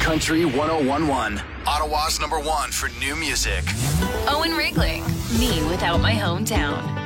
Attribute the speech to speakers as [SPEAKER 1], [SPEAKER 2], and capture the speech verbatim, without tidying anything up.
[SPEAKER 1] Country one oh one one. Ottawa's number one for new music.
[SPEAKER 2] Owen Rigling, me without my hometown.